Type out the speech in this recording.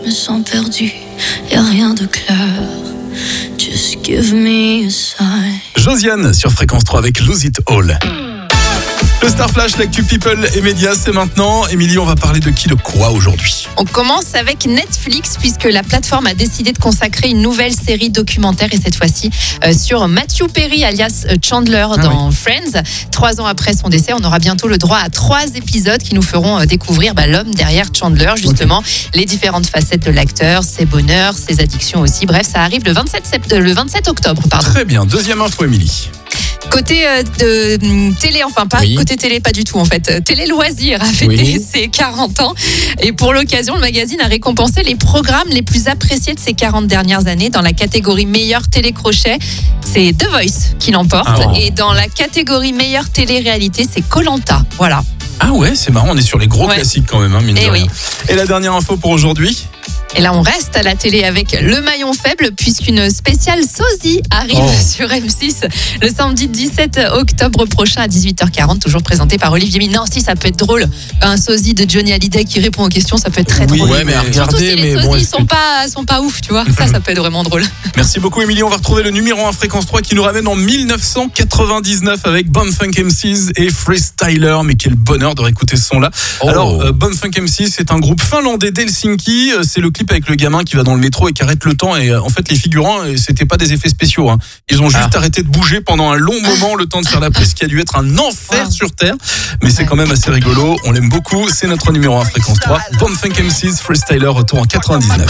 me sens perdu, y'a rien de clair. Just give me a sign. Josiane sur Fréquence 3 avec Lose It All. Le Star Flash, l'actu People et médias, c'est maintenant. Émilie, on va parler de qui, de quoi aujourd'hui ? On commence avec Netflix puisque la plateforme a décidé de consacrer une nouvelle série documentaire et cette fois-ci sur Matthew Perry alias Chandler dans Friends. 3 ans après son décès, on aura bientôt le droit à 3 épisodes qui nous feront découvrir l'homme derrière Chandler, justement, les différentes facettes de l'acteur, ses bonheurs, ses addictions aussi. Bref, ça arrive le 27 octobre. Très bien, deuxième info, Émilie. Côté de télé, enfin pas côté télé, pas du tout en fait. Télé Loisirs a fêté ses 40 ans et pour l'occasion, le magazine a récompensé les programmes les plus appréciés de ces 40 dernières années dans la catégorie meilleur télé-crochet. C'est The Voice qui l'emporte et dans la catégorie meilleure télé-réalité, c'est Koh-Lanta. Voilà. Ah ouais, c'est marrant, on est sur les gros classiques quand même, mine de rien. Et la dernière info pour aujourd'hui ? Et là, on reste à la télé avec le maillon faible puisqu'une spéciale sosie arrive sur M6 le samedi 17 octobre prochain à 18h40, toujours présenté par Olivier Mine. Non, si, ça peut être drôle. Un sosie de Johnny Hallyday qui répond aux questions, ça peut être très drôle. Ouais, mais regardez, surtout si les sosies sont pas ouf, tu vois. Ça peut être vraiment drôle. Merci beaucoup, Émilie. On va retrouver le numéro 1 Fréquence 3 qui nous ramène en 1999 avec Bumfunk MCs et Freestyler. Mais quel bonheur de réécouter ce son-là. Alors, Bumfunk MCs, c'est un groupe finlandais d'Helsinki. C'est le clip avec le gamin qui va dans le métro et qui arrête le temps et en fait les figurants c'était pas des effets spéciaux ils ont juste arrêté de bouger pendant un long moment le temps de faire la prise qui a dû être un enfer sur terre mais c'est quand même assez rigolo, on l'aime beaucoup, c'est notre numéro 1 Fréquence 3. Bumfunk MCs, Freestyler, retour en 99.